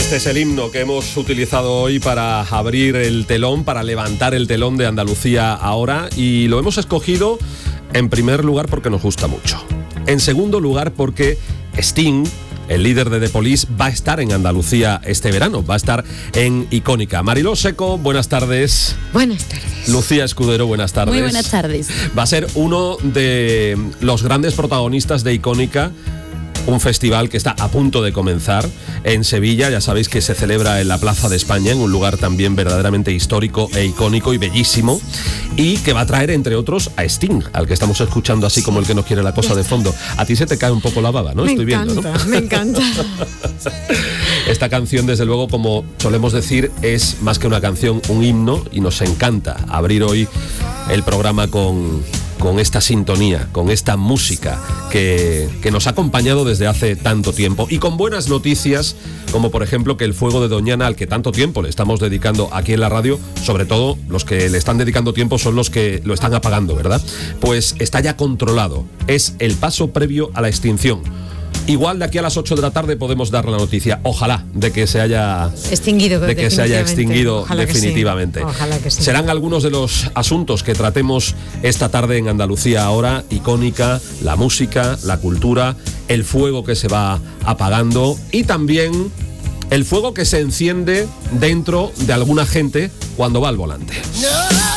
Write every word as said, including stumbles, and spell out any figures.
Este es el himno que hemos utilizado hoy para abrir el telón, para levantar el telón de Andalucía ahora, y lo hemos escogido en primer lugar porque nos gusta mucho. En segundo lugar porque Sting, el líder de The Police, va a estar en Andalucía este verano, va a estar en Icónica. Mariló Seco, buenas tardes. Buenas tardes. Lucía Escudero, buenas tardes. Muy buenas tardes. Va a ser uno de los grandes protagonistas de Icónica, un festival que está a punto de comenzar en Sevilla. Ya sabéis que se celebra en la Plaza de España, en un lugar también verdaderamente histórico e icónico y bellísimo, y que va a traer, entre otros, a Sting, al que estamos escuchando así como el que nos quiere la cosa de fondo. A ti se te cae un poco la baba, ¿no? Me Estoy encanta, viendo, ¿no? me encanta. Esta canción, desde luego, como solemos decir, es más que una canción, un himno, y nos encanta abrir hoy el programa con... con esta sintonía, con esta música que, que nos ha acompañado desde hace tanto tiempo, y con buenas noticias, como por ejemplo que el fuego de Doñana, al que tanto tiempo le estamos dedicando aquí en la radio, sobre todo los que le están dedicando tiempo son los que lo están apagando, ¿verdad? Pues está ya controlado, es el paso previo a la extinción. Igual de aquí a las ocho de la tarde podemos dar la noticia, ojalá, de que se haya extinguido, de que se haya extinguido Ojalá definitivamente. Que sí. Ojalá que sí. Serán algunos de los asuntos que tratemos esta tarde en Andalucía ahora, Icónica, la música, la cultura, el fuego que se va apagando y también el fuego que se enciende dentro de alguna gente cuando va al volante. No.